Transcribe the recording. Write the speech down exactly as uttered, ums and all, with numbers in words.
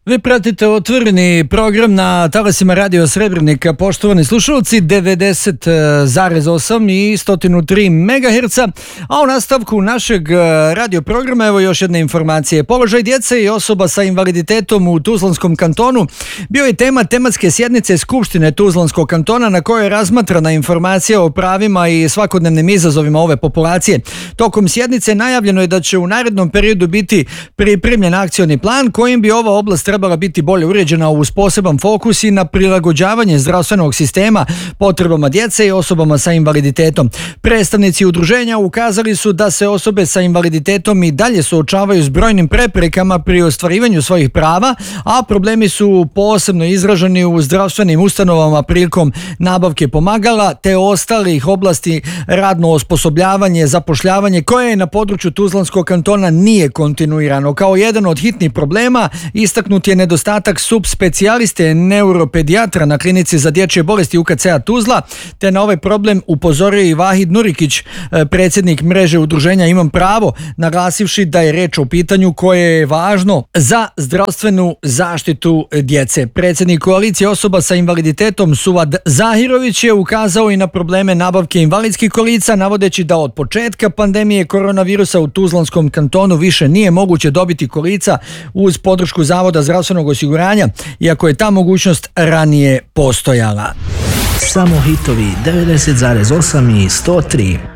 Vi pratite otvoreni program na talasima Radio Srebrenika, poštovani slušalci, devedeset zarez osam i sto tri megaherca, a u nastavku našeg radio programa evo još jedne informacije. Položaj djece i osoba sa invaliditetom u Tuzlanskom kantonu bio je tema tematske sjednice Skupštine Tuzlanskog kantona na kojoj je razmatrana informacija o pravima i svakodnevnim izazovima ove populacije. Tokom sjednice najavljeno je da će u narednom periodu biti pripremljen akcioni plan kojim bi ova oblast trebala biti bolje uređena uz poseban fokus i na prilagođavanje zdravstvenog sistema potrebama djece i osobama sa invaliditetom. Predstavnici udruženja ukazali su da se osobe sa invaliditetom i dalje suočavaju s brojnim preprekama pri ostvarivanju svojih prava, a problemi su posebno izraženi u zdravstvenim ustanovama prilikom nabavke pomagala te ostalih oblasti radno osposobljavanje, zapošljavanje koje na području Tuzlanskog kantona nije kontinuirano. Kao jedan od hitnih problema istaknut je nedostatak subspecijaliste neuropedijatra na klinici za dječje bolesti U K C-a Tuzla, te na ovaj problem upozorio i Vahid Nurikić, predsjednik mreže udruženja Imam pravo, naglasivši da je reč o pitanju koje je važno za zdravstvenu zaštitu djece. Predsjednik koalicije osoba sa invaliditetom Suvad Zahirović je ukazao i na probleme nabavke invalidskih kolica, navodeći da od početka pandemije koronavirusa u Tuzlanskom kantonu više nije moguće dobiti kolica uz podršku Zavoda zdravstvenog osiguranja, iako je ta mogućnost ranije postojala. Samo hitovi devedeset zarez osam i sto tri.